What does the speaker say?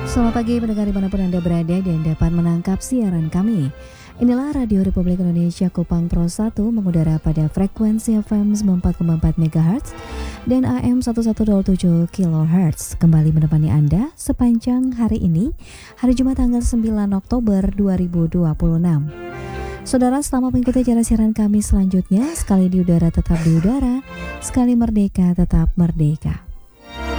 Selamat pagi pendengar dimanapun Anda berada dan dapat menangkap siaran kami. Inilah Radio Republik Indonesia Kupang Pro 1 mengudara pada frekuensi FM 94,4 MHz dan AM 1107 kHz. Kembali menemani Anda sepanjang hari ini, hari Jumat tanggal 9 Oktober 2026. Saudara, selama mengikuti acara siaran kami selanjutnya, sekali di udara tetap di udara, sekali merdeka tetap merdeka.